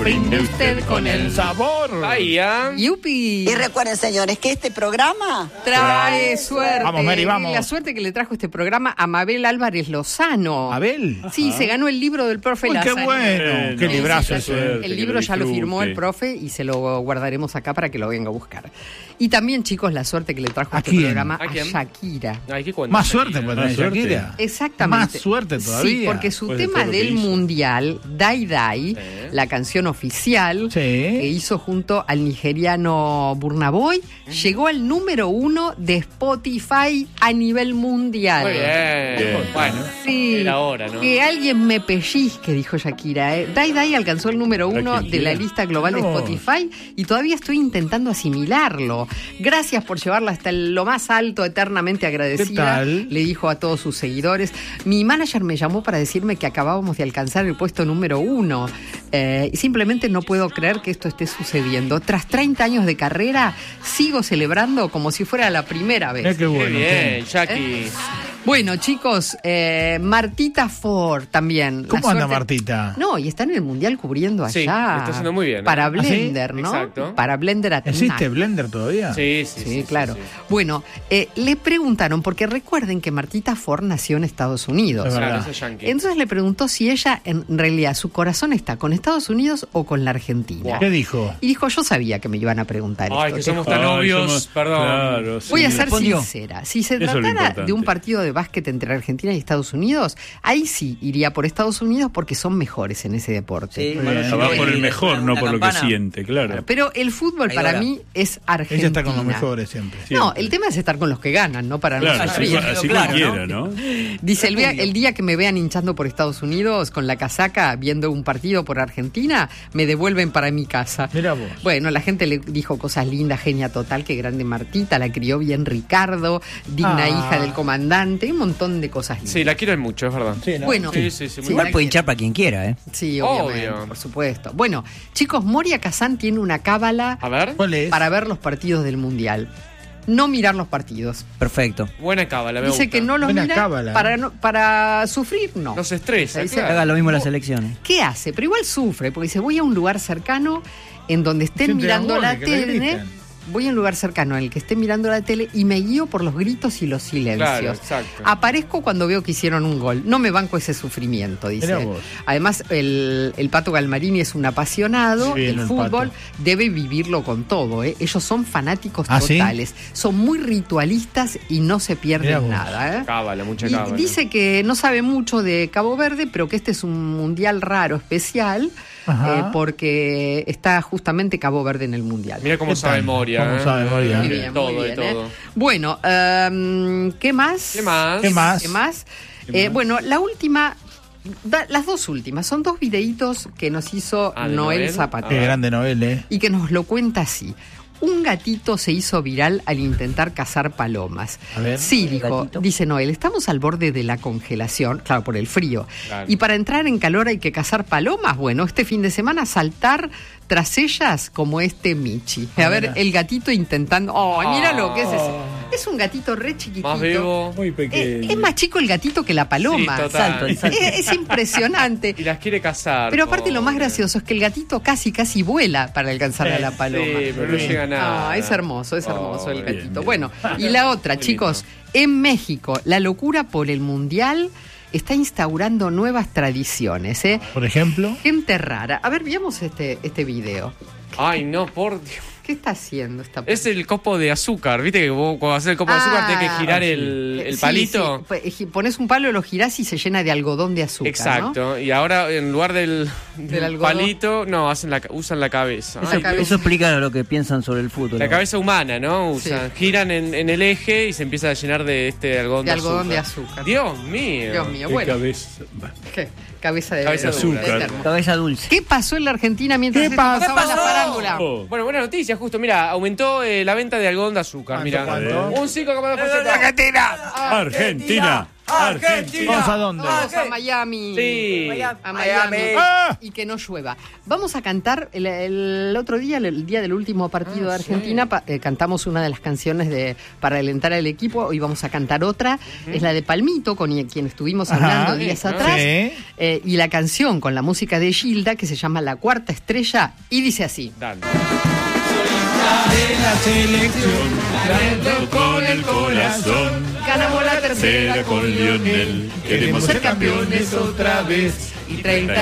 brinde usted con el sabor. Bahía. ¡Yupi! Y recuerden, señores, que este programa Trae suerte. Vamos, Mary, vamos. La suerte que le trajo este programa a Mabel Álvarez Lozano. ¿Abel? Sí, se ganó el libro del profe Uy, qué Lázaro. bueno. Qué librazo Sí, ese. el libro ya lo firmó el profe y se lo guardaremos acá para que lo venga a buscar. Y también, chicos, la suerte que le trajo ¿A este quién? programa ¿A quién? Shakira. Ay, ¿qué cuento? Más suerte puede Más tener suerte. Shakira. Exactamente. Más suerte todavía. Sí, porque su Después de tema todo lo que del hizo. mundial, Dai Dai, la canción oficial Sí. que hizo junto al nigeriano Burna Boy, llegó al número 1 de Spotify a nivel mundial. Muy bien. Bueno, Sí, era hora, ¿no? que alguien me pellizque, dijo Shakira. Dai Dai alcanzó el número 1 quien de la quiera. lista global de No. Spotify y todavía estoy intentando asimilarlo. Gracias por llevarla hasta lo más alto, eternamente agradecida. ¿Qué tal? Le dijo a todos sus seguidores. Mi manager me llamó para decirme que acabábamos de alcanzar el puesto número 1. Y simplemente no puedo creer que esto esté sucediendo. Tras 30 años de carrera, sigo celebrando como si fuera la primera vez. Qué Qué bueno. bien, Jackie. Bueno, chicos, Martita Ford también. ¿Cómo La anda suerte- Martita? No, y está en el Mundial cubriendo allá. Sí, lo está haciendo muy bien, ¿no? Para ¿Ah, sí? Blender, ¿no? Exacto. Para Blender at ¿Existe Night. Blender todavía? Sí, Sí, claro. sí. Bueno, le preguntaron, porque recuerden que Martita Ford nació en Estados Unidos. Es Claro, verdad. ese es yankee. Entonces le preguntó si ella, en realidad, su corazón está con Estados Unidos o con la Argentina. ¿Qué dijo? Y dijo, yo sabía que me iban a preguntar Ay, esto. que Te somos tan Ay, obvios, somos- perdón. Claro, sí. Voy a ser Respondió. sincera. Si se Eso es lo tratara importante. de un partido de básquet entre Argentina y Estados Unidos, ahí sí iría por Estados Unidos porque son mejores en ese deporte. Sí, Muy bien. Va por el mejor, no Una por lo que campana. siente, claro. Pero el fútbol Ahí para va. mí es Argentina. Ella está con los mejores siempre. No, el tema es estar con los que ganan, ¿no? Para Claro, no así, sufrir. así Claro, cualquiera, ¿no? Dice, el día que me vean hinchando por Estados Unidos con la casaca viendo un partido por Argentina, me devuelven para mi casa. Mirá vos. Bueno, la gente le dijo cosas lindas, genia total, qué grande Martita, la crió bien Ricardo, digna hija del comandante, un montón de cosas lindas. Sí, la quieren mucho, es verdad. Sí, ¿no? Bueno, Sí, sí, sí, muy sí, bien. la Puede que- hinchar para quien quiera, ¿eh? Sí, obviamente, Obvio. por supuesto. Bueno, chicos, Moria Kazan tiene una cábala A ver, ¿Cuál es? para ver los partidos del Mundial. No mirar los partidos. Perfecto. buena cábala, me Dice gusta. que no los Buena mira cábala. para sufrir, no. No se estresa, Dice, claro. Haga lo mismo las elecciones. ¿Qué hace? Pero igual sufre, porque dice, voy a un lugar cercano en donde estén Siempre mirando la amor, que le tele. griten. Voy a un lugar cercano en el que esté mirando la tele y me guío por los gritos y los silencios. Claro, exacto. Aparezco cuando veo que hicieron un gol. No me banco ese sufrimiento, dice. Mirá vos. Además, el Pato Galmarini es un apasionado. Sí, bien, el el fútbol Pato. debe vivirlo con todo. Ellos son fanáticos ¿Ah, sí? totales. Son muy ritualistas y no se Mirá pierden vos. nada. Cábala, mucha Y cábala. dice que no sabe mucho de Cabo Verde, pero que este es un mundial raro, especial, Ajá. porque está justamente Cabo Verde en el mundial. Mira cómo ¿Qué sabe tal? Moria. ¿Cómo sabe Moria? Muy De bien, todo, muy bien, de todo. Bueno, ¿qué más? ¿Qué más? ¿Qué más? ¿Qué más? Bueno, la última, las dos últimas, son dos videitos que nos hizo Ah, ¿de Noel Noel? Zapata Qué grande Noel, y que nos lo cuenta así. Un gatito se hizo viral al intentar cazar palomas. A ver. Sí, ¿El dijo, gatito? dice Noel, estamos al borde de la congelación, claro, por el frío. Claro. Y para entrar en calor hay que cazar palomas. Bueno, este fin de semana saltar tras ellas como este Michi. A ver, mira. el gatito intentando... ¡Oh, mira lo que es ese! Oh. Es un gatito re chiquitito. Más vivo. Muy pequeño. Es más chico el gatito que la paloma. Sí, total. Salto, el salto. Es impresionante. Y las quiere cazar. Pero aparte lo más pobre. gracioso es que el gatito casi vuela para alcanzar a la paloma. Sí, pero no llega a nada. Ah, es hermoso el Pobre. gatito. bien. Bueno, y la otra, Qué chicos, en México, la locura por el Mundial está instaurando nuevas tradiciones, ¿eh? Por ejemplo. Gente rara. A ver, veamos este video. Ay, no, por Dios. ¿Qué está haciendo esta Es el copo de azúcar. ¿Viste que vos cuando haces el copo de azúcar tenés que girar sí. el Sí, palito? sí. Pues, pones un palo, lo girás y se llena de algodón de azúcar, Exacto. ¿no? Y ahora en lugar del algodón. palito, no, usan la cabeza. Esa Ay, cabeza. Eso explica lo que piensan sobre el fútbol. la cabeza humana, ¿no? Usan, Sí. giran en el eje y se empieza a llenar de este algodón De de algodón de azúcar. azúcar. Dios mío. Dios mío, Qué bueno. cabeza. ¿Qué? Cabeza de Cabeza de azúcar. termo. Cabeza dulce. ¿Qué pasó en la Argentina mientras esto pasaba en la farándula? Oh. Bueno, buena noticia, justo. Mira, aumentó la venta de algodón de azúcar. Mira, ¿Cuánto? un 5,2%. Argentina. Argentina. ¿Vamos a dónde? Vamos a Miami. Sí. A Miami. ¡Ah! Y que no llueva. Vamos a cantar el otro día, el día del último partido de Argentina, cantamos una de las canciones para alentar al equipo. Hoy vamos a cantar otra. Es la de Palmito, con quien estuvimos hablando días atrás. Sí. Y la canción con la música de Gilda, que se llama La Cuarta Estrella, y dice así. Dale. De la selección, ganando con el corazón. Ganamos la tercera con Lionel. Queremos ser campeones otra vez. Y 30